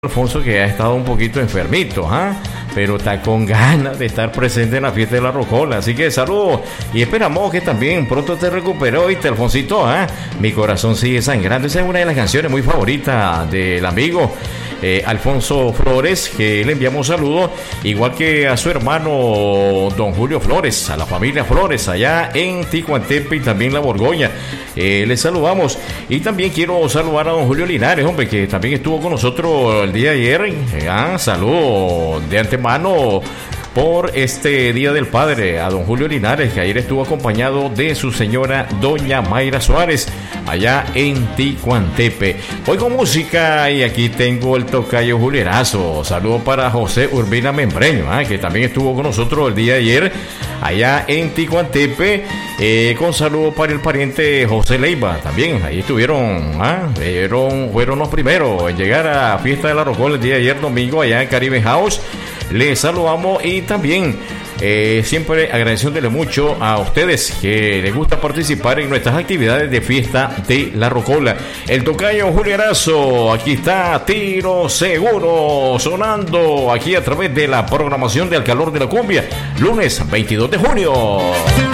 Alfonso, que ha estado un poquito enfermito, pero está con ganas de estar presente en la fiesta de la Rocola. Así que saludos y esperamos que también pronto te recuperes, ¿oíste, Alfonsito? Mi corazón sigue sangrando. Esa es una de las canciones muy favoritas del amigo Alfonso Flores, que le enviamos saludos, igual que a su hermano don Julio Flores, a la familia Flores allá en Ticuantepe y también la Borgoña. Les saludamos y también quiero saludar a don Julio Linares, hombre, que también estuvo con nosotros el día de ayer. Saludos de antemano por este Día del Padre a don Julio Linares, que ayer estuvo acompañado de su señora doña Mayra Suárez allá en Ticuantepe. Oigo música y aquí tengo el tocayo Julierazo. Saludos para José Urbina Membreño, que también estuvo con nosotros el día de ayer allá en Ticuantepe, con saludos para el pariente José Leiva. También ahí estuvieron, fueron los primeros en llegar a la fiesta de la Rocola el día de ayer domingo allá en Caribe House. Les saludamos y también siempre agradeciéndole mucho a ustedes que les gusta participar en nuestras actividades de fiesta de la Rocola. El tocayo Julierazo, aquí está Tiro Seguro sonando aquí a través de la programación de Al Calor de la Cumbia, lunes 22 de junio.